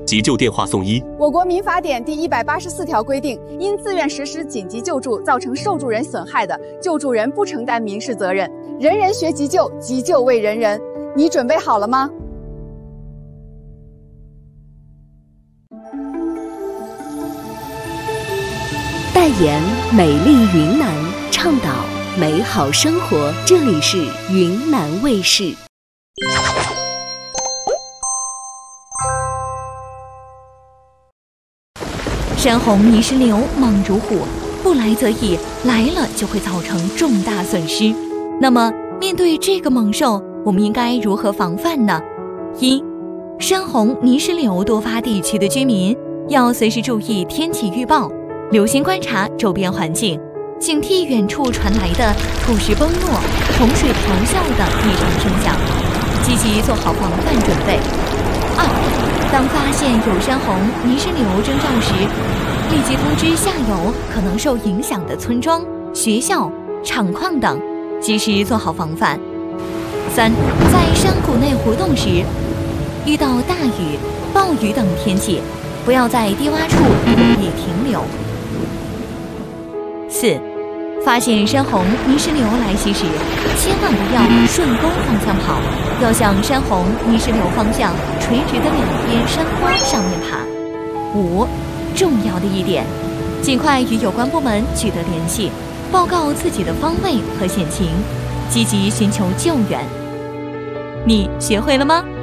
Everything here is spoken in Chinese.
急救电话送医。 我国民法典第184条规定，因自愿实施紧急救助造成受助人损害的，救助人不承担民事责任。人人学急救，急救为人人。你准备好了吗？ 代言美丽云南，倡导美好生活。这里是云南卫视。 山洪泥石流猛如虎，不来则已，来了就会造成重大损失。那么，面对这个猛兽，我们应该如何防范呢？一、山洪泥石流多发地区的居民要随时注意天气预报，留心观察周边环境，警惕远处传来的土石崩落、洪水咆哮的异常声响，积极做好防范准备。二、当发现有山洪泥石流征兆时，立即通知下游可能受影响的村庄、学校、厂矿等，及时做好防范。三、在山谷内活动时，遇到大雨、暴雨等天气，不要在低洼处容易停留。四、发现山洪泥石流来袭时，千万不要顺沟方向跑，要向山洪泥石流方向垂直的两边山坡上面爬。五、重要的一点，尽快与有关部门取得联系，报告自己的方位和险情，积极寻求救援。你学会了吗？